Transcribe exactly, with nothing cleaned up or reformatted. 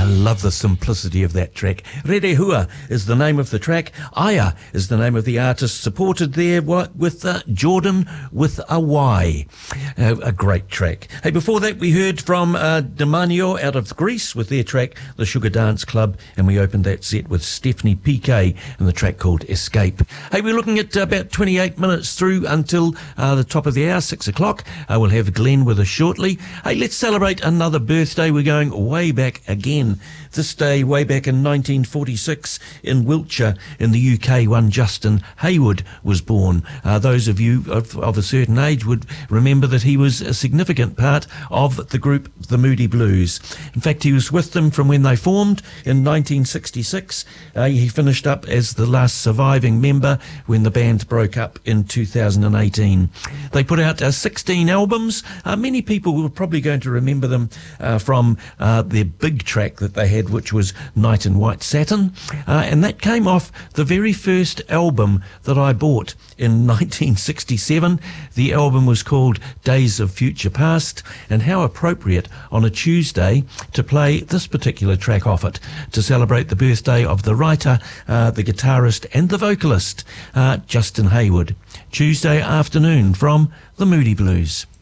love the simplicity of that track. Rere Hua is the name of the track. Aya is the name of the artist, supported there with uh, Jordan with a Y. Uh, a great track. Hey, before that we heard from uh, Demanio out of Greece with their track The Sugar Dance Club, and we opened that set with Stephanie P K and the track called Escape. Hey, we're looking at uh, about twenty-eight minutes through until uh, the top of the hour, six o'clock. Uh, we'll have Glenn with us shortly. Hey, let's celebrate another birthday. We're going way back again. This day, way back in nineteen forty-six, in Wiltshire, in the U K, one Justin Hayward was born. Uh, those of you of, of a certain age would remember that he was a significant part of the group The Moody Blues. In fact, he was with them from when they formed in nineteen sixty-six. Uh, he finished up as the last surviving member when the band broke up in two thousand eighteen. They put out uh, sixteen albums. Uh, many people were probably going to remember them uh, from uh, their big track that they had, which was Night in White Satin, uh, and that came off the very first album that I bought in nineteen sixty-seven. The album was called Days of Future Past, and how appropriate on a Tuesday to play this particular track off it, to celebrate the birthday of the writer, uh, the guitarist and the vocalist, uh, Justin Hayward. Tuesday afternoon from the Moody Blues.